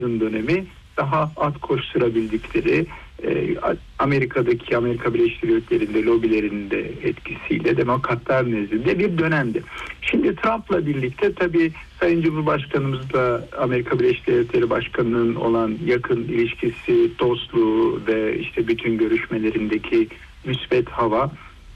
dönemi daha at koşturabildikleri, Amerika Birleşik Devletleri'nde lobilerinde etkisiyle demokratlar nezdinde bir dönemdi. Şimdi Trump'la birlikte tabii Sayın Cumhurbaşkanımız da Amerika Birleşik Devletleri Başkanı'nın olan yakın ilişkisi, dostluğu ve işte bütün görüşmelerindeki müsbet hava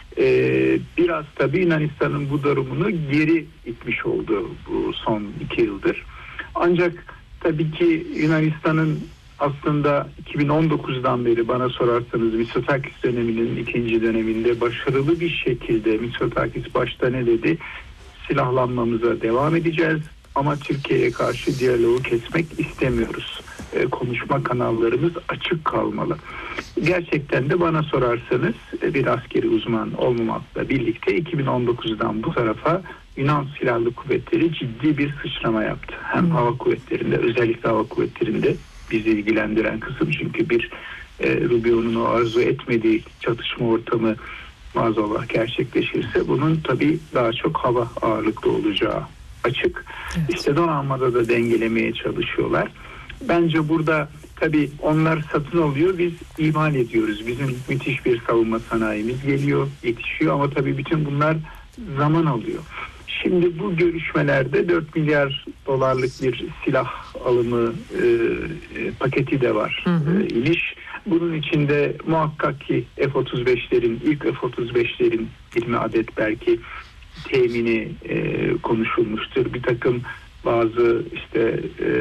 biraz tabii Yunanistan'ın bu durumunu geri itmiş oldu bu son 2 yıldır. Ancak tabii ki Yunanistan'ın aslında 2019'dan beri bana sorarsanız Mitsotakis döneminin ikinci döneminde başarılı bir şekilde Mitsotakis başta ne dedi? Silahlanmamıza devam edeceğiz ama Türkiye'ye karşı diyaloğu kesmek istemiyoruz. Konuşma kanallarımız açık kalmalı. Gerçekten de bana sorarsanız bir askeri uzman olmamakla birlikte 2019'dan bu tarafa Yunan Silahlı Kuvvetleri ciddi bir sıçrama yaptı. Hem hava kuvvetlerinde, özellikle hava kuvvetlerinde bizi ilgilendiren kısım, çünkü bir Rubio'nun o arzu etmediği çatışma ortamı maazallah gerçekleşirse bunun tabii daha çok hava ağırlıklı olacağı açık. Evet. İşte donanmada da dengelemeye çalışıyorlar. Bence burada tabii onlar satın alıyor, biz imal ediyoruz. Bizim müthiş bir savunma sanayimiz geliyor, yetişiyor ama tabii bütün bunlar zaman alıyor. Şimdi bu görüşmelerde 4 milyar dolarlık bir silah alımı paketi de var. İmiş. Bunun içinde muhakkak ki F-35'lerin, ilk F-35'lerin 20 adet belki temini konuşulmuştur. Bir takım bazı işte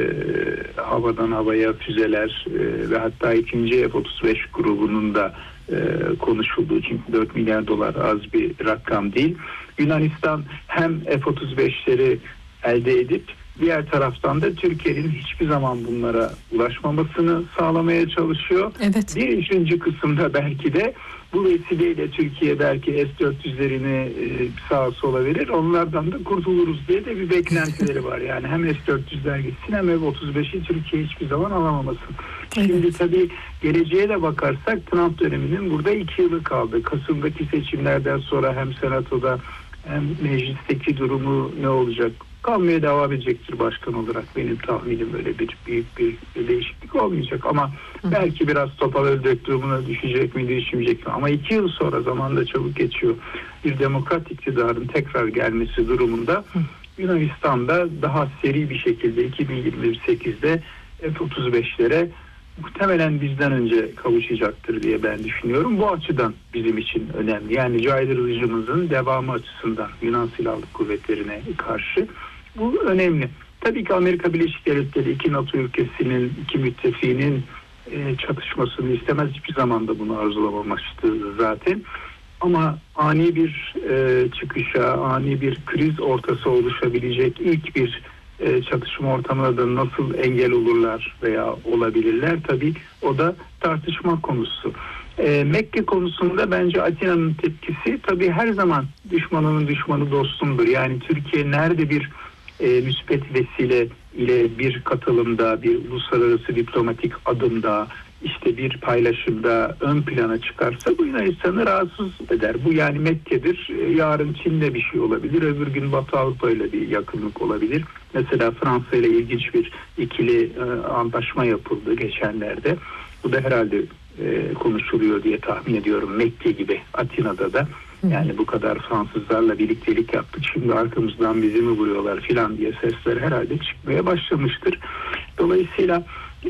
havadan havaya füzeler ve hatta ikinci F-35 grubunun da konuşulduğu, çünkü 4 milyar dolar az bir rakam değil. Yunanistan hem F-35'leri elde edip diğer taraftan da Türkiye'nin hiçbir zaman bunlara ulaşmamasını sağlamaya çalışıyor. Evet. Bir üçüncü kısımda belki de bu vesileyle Türkiye belki S-400'lerini sağa sola verir. Onlardan da kurtuluruz diye de bir beklentileri var. Yani hem S-400'ler gitsin hem F-35'i Türkiye hiçbir zaman alamamasın. Evet. Şimdi tabii geleceğe de bakarsak Trump döneminin burada 2 yılı kaldı. Kasım'daki seçimlerden sonra hem Senato'da hem meclisteki durumu ne olacak? Kalmaya devam edecektir başkan olarak, benim tahminim öyle büyük bir değişiklik olmayacak ama belki biraz topal öldürük durumuna düşecek mi düşmeyecek mi, ama 2 yıl sonra, zaman da çabuk geçiyor, bir demokrat iktidarın tekrar gelmesi durumunda Yunanistan'da daha seri bir şekilde 2028'de F-35'lere muhtemelen bizden önce kavuşacaktır diye ben düşünüyorum. Bu açıdan bizim için önemli. Yani caydırıcımızın devamı açısından Yunan Silahlı Kuvvetleri'ne karşı bu önemli. Tabii ki Amerika Birleşik Devletleri 2 NATO ülkesinin, 2 müttefiğinin çatışmasını istemez. Hiçbir zaman da bunu arzulamamıştı zaten. Ama ani bir çıkışa, ani bir kriz ortası oluşabilecek ilk bir çatışma ortamına da nasıl engel olurlar veya olabilirler, tabii o da tartışma konusu. Mekke konusunda bence Atina'nın tepkisi, tabii her zaman düşmanının düşmanı dostumdur. Yani Türkiye nerede bir müspet vesile ile bir katılımda, bir uluslararası diplomatik adımda, işte bir paylaşımda ön plana çıkarsa bu Yunanistan'ı rahatsız eder. Bu yani Mekke'dir. Yarın Çin'le bir şey olabilir. Öbür gün Batı Avrupa ile bir yakınlık olabilir. Mesela Fransa ile ilginç bir ikili antlaşma yapıldı geçenlerde. Bu da herhalde konuşuluyor diye tahmin ediyorum. Mekke gibi Atina'da da, yani bu kadar Fransızlarla birliktelik yaptık, şimdi arkamızdan bizi mi vuruyorlar filan diye sesler herhalde çıkmaya başlamıştır. Dolayısıyla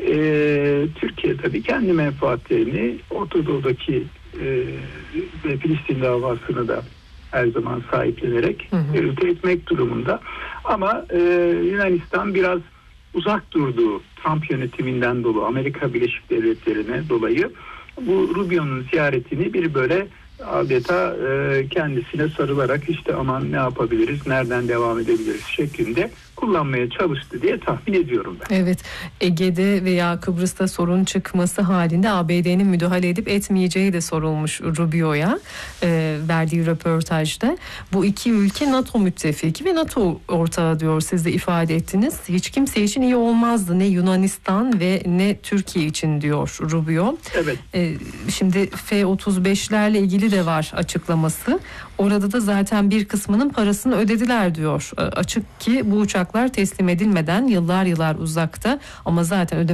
Türkiye tabii kendi menfaatlerini Orta Doğu'daki ve Filistin davasını da her zaman sahiplenerek yürüte etmek durumunda. Ama Yunanistan biraz uzak durduğu Trump yönetiminden dolayı, Amerika Birleşik Devletleri'ne dolayı bu Rubio'nun ziyaretini bir böyle adeta kendisine sarılarak işte aman ne yapabiliriz, nereden devam edebiliriz şeklinde kullanmaya çalıştı diye tahmin ediyorum ben. Evet, Ege'de veya Kıbrıs'ta sorun çıkması halinde ABD'nin müdahale edip etmeyeceği de sorulmuş Rubio'ya verdiği röportajda. Bu iki ülke NATO müttefiki ve NATO ortağı diyor, siz de ifade ettiniz. Hiç kimse için iyi olmazdı, ne Yunanistan ve ne Türkiye için diyor Rubio. Evet. Şimdi F-35'lerle ilgili de var açıklaması. Orada da zaten bir kısmının parasını ödediler diyor. Açık ki bu uçaklar teslim edilmeden yıllar uzakta, ama zaten